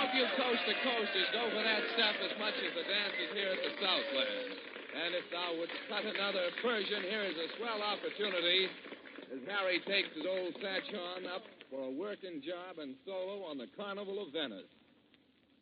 hope you coast-to-coasters go for that stuff as much as the dancers here at the Southland. And if thou wouldst cut another Persian, here is a swell opportunity as Harry takes his old Satchon up for a working job and solo on the Carnival of Venice.